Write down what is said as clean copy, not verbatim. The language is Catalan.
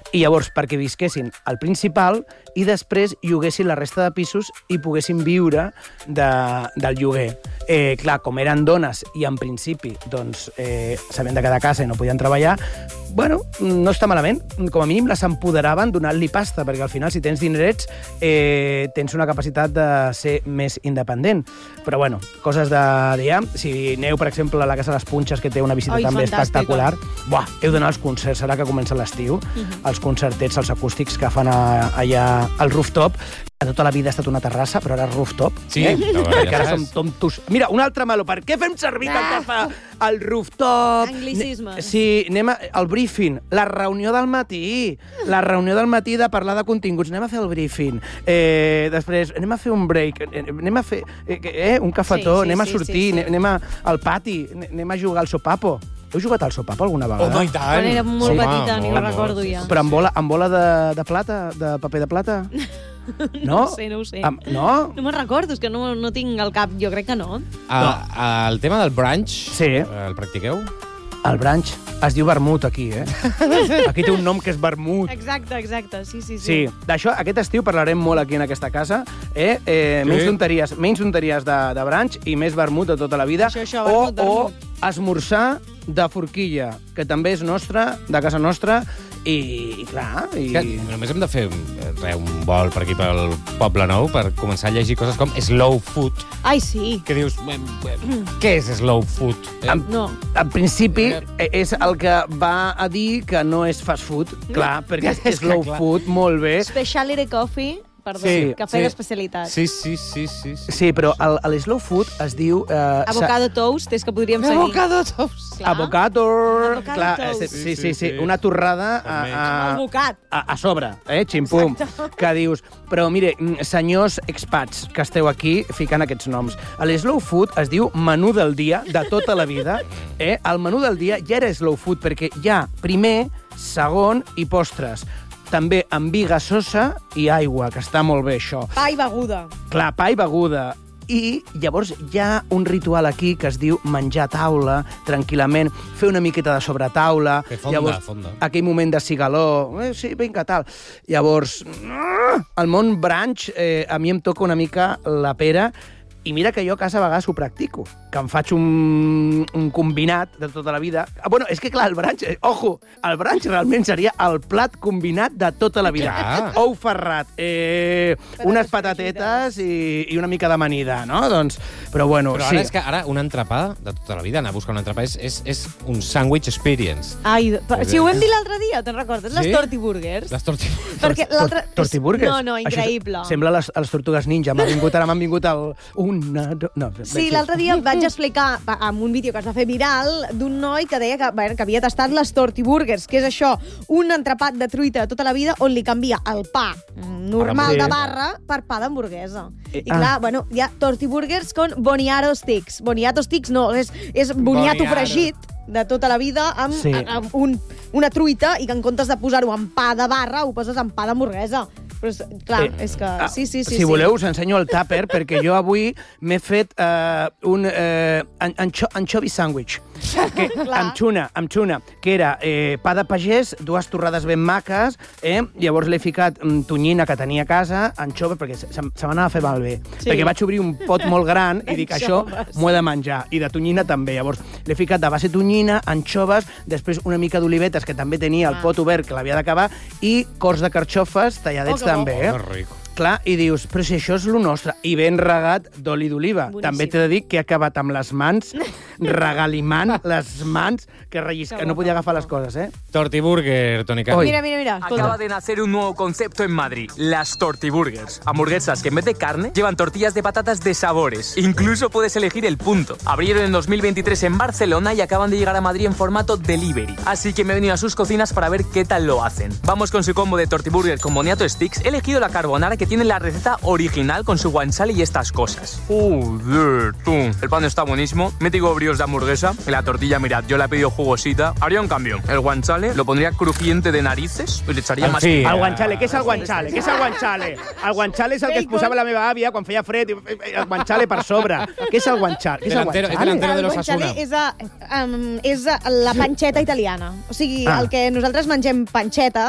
I llavors, perquè visquessin al principal i després lloguessin la resta de pisos i poguessin viure del lloguer. Clar, com eren dones i en principi doncs, s'havien de quedar a casa i no podien treballar, bueno, no està malament. Com a mínim les empoderaven donant-li pasta, perquè al final, si tens dinerets, tens una capacitat de ser més independent. Però, bueno, coses de dia. Si aneu, per exemple, a la Casa de les Punxes, que té una visita també espectacular, heu d'anar als concerts, ara que comença l'estiu, els concertets, els acústics que fan allà al rooftop. Tota la vida ha estat una terrassa, però ara és rooftop. Sí, perquè ara som tontos. Mira, un altre meló. Per què fem servir tant fa el rooftop? Anglicismes. Sí, anem al briefing. La reunió del matí. La reunió del matí de parlar de continguts. Anem a fer el briefing. Després, anem a fer un break. Anem a fer un cafetó. Anem a sortir. Anem al pati. Anem a jugar al sopapo. Heu jugat al sopapo alguna vegada? Home, i tant! Quan era molt petita, ni ho recordo ja. Però amb bola de plata? De paper de plata? No? No ho sé. No? No me'n recordo, és que no tinc al cap. Jo crec que no. El tema del brunch, el practiqueu? El brunch es diu vermut, aquí, Aquí té un nom que és vermut. Exacte, sí. Sí, d'això, aquest estiu parlarem molt aquí en aquesta casa, menys tonteries de brunch i més vermut de tota la vida. Això, vermut. O esmorzar de forquilla, que també és nostra, de casa nostra, i clar... Només hem de fer un vol per aquí pel Poble Nou per començar a llegir coses com slow food. Ai, sí. Que dius, què és slow food? No. En principi, és el que va a dir que no és fast food, clar, perquè és slow food, molt bé. Specialty coffee... Perdó, cafè d'especialitat. Sí. Sí, però el slow food es diu... Avocado toast, és que podríem seguir. Avocado toast. Avocado toast. Sí. Una torrada a sobre, ximpum. Que dius, però mire, senyors expats que esteu aquí ficant aquests noms, l'slow food es diu menú del dia de tota la vida. El menú del dia ja era slow food perquè hi ha primer, segon i postres. També amb vi gasosa i aigua, que està molt bé, això. Pa i beguda. Clar, pa i beguda. I llavors hi ha un ritual aquí que es diu menjar a taula, tranquil·lament, fer una miqueta de sobretaula. Fonda. Aquell moment de cigaló. Sí, vinga, tal. Llavors, el món brunch a mi em toca una mica la pera. I mira que jo a casa a vegades ho practico, que em faig un combinat de tota la vida. Bueno, és que clar, el brunch, el brunch realment seria el plat combinat de tota la vida. Ou ferrat, unes patatetes i una mica d'amanida, no? Doncs, però bueno, però ara és que ara un entrepà de tota la vida, anar a buscar un entrepà, és un sandwich experience. Ai, si ho vam dir l'altre dia, te'n recordes? Les tortiburgers. Les tortiburgers. Perquè l'altre... Tortiburgers? No, increïble. Sembla les Tortugues Ninja. M'han vingut Sí, l'altre dia vaig explicar en un vídeo que es va fer viral d'un noi que deia que havia tastat les tortiburgers, que és això, un entrepat de truita de tota la vida on li canvia el pa normal de barra per pa d'hamburguesa. I clar, bueno, hi ha tortiburgers con boniato sticks. Boniato sticks no, és boniato fregit de tota la vida amb una truita i que en comptes de posar-ho en pa de barra ho poses en pa d'hamburguesa. Però, clar, és que... Sí. Si voleu, us ensenyo el tàper, perquè jo avui m'he fet un anchovy sandwich. Amb xuna, que era pa de pagès, dues torrades ben maques, llavors l'he ficat tonyina que tenia a casa, anxova, perquè se m'anava a fer malbé. Perquè vaig obrir un pot molt gran i dic, això m'ho he de menjar. I de tonyina també. Llavors l'he ficat de base tonyina, anxoves, després una mica d'olivetes, que també tenia el pot obert, que l'havia d'acabar, i cors de carxofes talladets també. Clar, i dius, però si això és lo nostre, i ben regat d'oli d'oliva. També t'he de dir que he acabat amb les mans, regalimant les mans, que rellisca. No podia agafar les coses, Tortiburger, Toni Cano. Mira. Acaba de nacer un nuevo concepto en Madrid, las tortiburgers. Hamburguesas que en vez de carne llevan tortillas de patatas de sabores. Incluso puedes elegir el punto. Abrieron en 2023 en Barcelona y acaban de llegar a Madrid en formato delivery. Así que me he venido a sus cocinas para ver qué tal lo hacen. Vamos con su combo de tortiburger con boniato sticks. He elegido la carbonara, que tiene la receta original con su guanciale y estas cosas. El pan está buenísimo. Mético bríos de hamburguesa. Y la tortilla, mirad, yo la he pedido jugosita. Haría un cambio. El guanciale lo pondría crujiente de narices y le echaría más... El guanciale, què és el guanciale? Què és el guanciale? El guanciale és el que es posava la meva àvia quan feia fred, el guanciale per sobre. Què és el guanciale? Delantero de l'Osasuna. És la panxeta italiana. O sigui, el que nosaltres mengem panxeta,